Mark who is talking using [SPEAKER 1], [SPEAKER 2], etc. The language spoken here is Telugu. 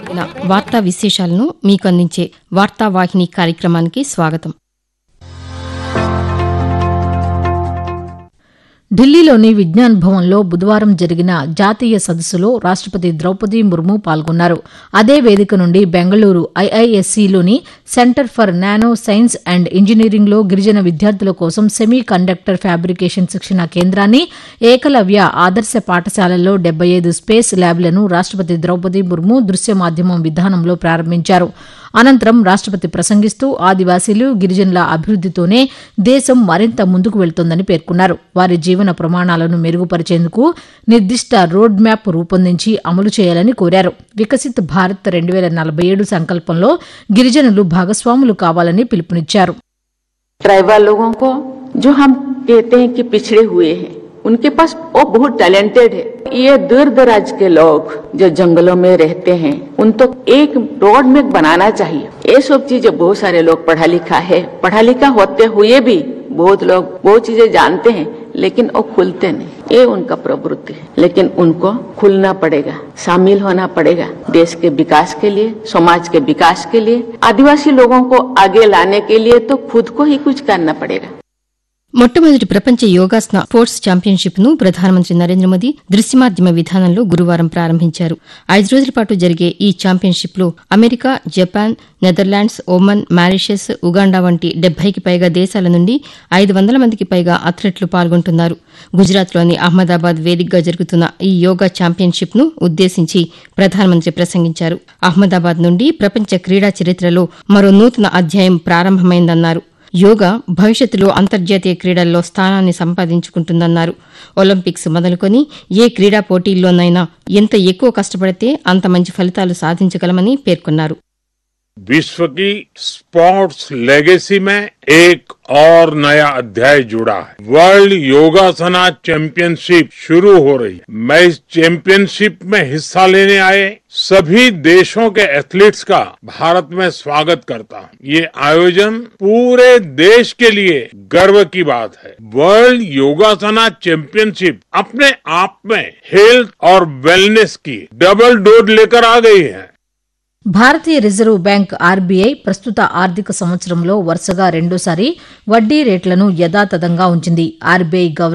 [SPEAKER 1] జరిగిన వార్తా విశేషాలను మీకు అందించే వార్తావాహిని కార్యక్రమానికి స్వాగతం.
[SPEAKER 2] ఢిల్లీలోని విజ్ఞాన్ భవన్లో బుధవారం జరిగిన జాతీయ సదస్సులో రాష్టపతి ద్రౌపది ముర్ము పాల్గొన్నారు. అదే వేదిక నుండి Bengaluru ఐఐఎస్సీలోని centre for nano science and ఇంజనీరింగ్లో గిరిజన విద్యార్థుల కోసం సెమీ కండక్టర్ ఫ్యాబ్రికేషన్ శిక్షణా కేంద్రాన్ని, ఏకలవ్య ఆదర్శ పాఠశాలల్లో 75 స్పేస్ ల్యాబ్లను రాష్టపతి ద్రౌపది ముర్ము దృశ్య మాధ్యమం విధానంలో ప్రారంభించారు. అనంతరం రాష్టపతి ప్రసంగిస్తూ ఆదివాసీలు, గిరిజనుల అభివృద్దితోనే దేశం మరింత ముందుకు వెళ్తోందని పేర్కొన్నారు. వారి జీవన ప్రమాణాలను మెరుగుపరిచేందుకు నిర్దిష్ట రోడ్ మ్యాప్ రూపొందించి అమలు చేయాలని కోరారు. వికసిత్ భారత్ 2047 సంకల్పంలో గిరిజనులు భాగస్వాములు కావాలని పిలుపునిచ్చారు.
[SPEAKER 3] ट्राइबल लोगों को जो हम कहते हैं कि पिछड़े हुए हैं, उनके पास वो बहुत टैलेंटेड है. ये दूर दराज के लोग जो जंगलों में रहते हैं, उन तो एक रोड में बनाना चाहिए. ये सब चीजें बहुत सारे लोग पढ़ा लिखा होते हुए भी बहुत लोग बहुत चीजें जानते हैं, लेकिन वो खुलते नहीं. ये उनका प्रवृत्ति है, लेकिन उनको खुलना पड़ेगा, शामिल होना पड़ेगा देश के विकास के लिए, समाज के विकास के लिए. आदिवासी लोगों को आगे लाने के लिए तो खुद को ही कुछ करना पड़ेगा.
[SPEAKER 1] మొట్టమొదటి ప్రపంచ యోగాసన స్పోర్ట్స్ ఛాంపియన్షిప్ ను ప్రధానమంత్రి నరేంద్ర మోదీ దృశ్యమాధ్యమ విధానంలో గురువారం ప్రారంభించారు. 5 రోజుల పాటు జరిగే ఈ ఛాంపియన్షిప్ లో America, Japan, Netherlands, Oman, Mauritius, Uganda వంటి 70కి పైగా దేశాల నుండి 500 మందికి పైగా అథ్లెట్లు పాల్గొంటున్నారు. గుజరాత్లోని అహ్మదాబాద్ వేదికగా జరుగుతున్న ఈ యోగా ఛాంపియన్షిప్ ను ఉద్దేశించి ప్రధానమంత్రి ప్రసంగించారు. అహ్మదాబాద్ నుండి ప్రపంచ క్రీడా చరిత్రలో మరో నూతన అధ్యాయం ప్రారంభమైందన్నారు. యోగా భవిష్యత్తులో అంతర్జాతీయ క్రీడల్లో స్థానాన్ని సంపాదించుకుంటుందన్నారు. ఒలింపిక్స్ మొదలుకొని ఏ క్రీడా పోటీల్లోనైనా ఎంత ఎక్కువ కష్టపడితే అంత మంచి ఫలితాలు సాధించగలమని పేర్కొన్నారు.
[SPEAKER 4] विश्व की स्पोर्ट्स लेगेसी में एक और नया अध्याय जुड़ा है. वर्ल्ड योगासना चैंपियनशिप शुरू हो रही है. मैं इस चैंपियनशिप में हिस्सा लेने आए सभी देशों के एथलीट्स का भारत में स्वागत करता हूं. ये आयोजन पूरे देश के लिए गर्व की बात है. वर्ल्ड योगासना चैंपियनशिप अपने आप में हेल्थ और वेलनेस की डबल डोज लेकर आ गई है.
[SPEAKER 2] భారతీయ రిజర్వ్ బ్యాంక్ ఆర్బీఐ ప్రస్తుత ఆర్థిక సంవత్సరంలో వరుసగా రెండోసారి వడ్డీ రేట్లను యథాతథంగా ఉంచింది. RBI governor